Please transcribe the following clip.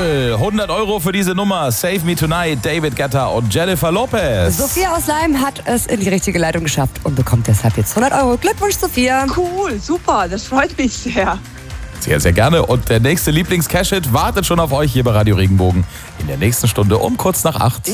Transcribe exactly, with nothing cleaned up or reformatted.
Jawohl, hundert Euro für diese Nummer. Save Me Tonight, David Guetta und Jennifer Lopez. Sophia aus Leim hat es in die richtige Leitung geschafft und bekommt deshalb jetzt hundert Euro. Glückwunsch, Sophia. Cool, super, das freut mich sehr. Sehr, sehr gerne. Und der nächste Lieblings-Cash-Hit wartet schon auf euch hier bei Radio Regenbogen in der nächsten Stunde um kurz nach acht.